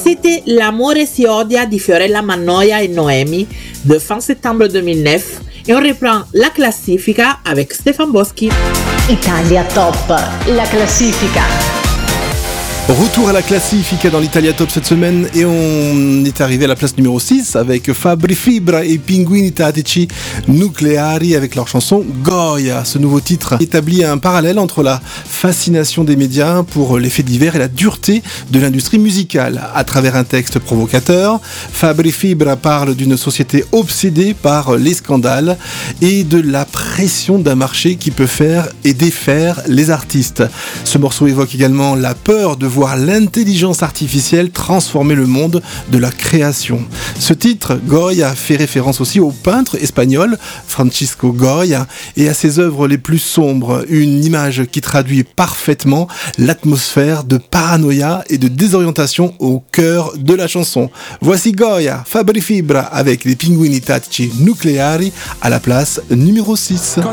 C'était L'amore si odia di Fiorella Mannoia et Noemi de fin septembre 2009 et on reprend la classifica avec Stefan Boschi. Italia Top, la classifica. Retour à la Classifica dans l'Italia Top cette semaine et on est arrivé à la place numéro 6 avec Fabri Fibra et Pinguini Tattici Nucleari avec leur chanson Goya. Ce nouveau titre établit un parallèle entre la fascination des médias pour les faits divers et la dureté de l'industrie musicale. À travers un texte provocateur, Fabri Fibra parle d'une société obsédée par les scandales et de la pression d'un marché qui peut faire et défaire les artistes. Ce morceau évoque également la peur de voir l'intelligence artificielle transformer le monde de la création. Ce titre, Goya, fait référence aussi au peintre espagnol Francisco Goya et à ses œuvres les plus sombres, une image qui traduit parfaitement l'atmosphère de paranoïa et de désorientation au cœur de la chanson. Voici Goya, Fabri Fibra avec les Pinguini Tattici Nucleari à la place numéro 6.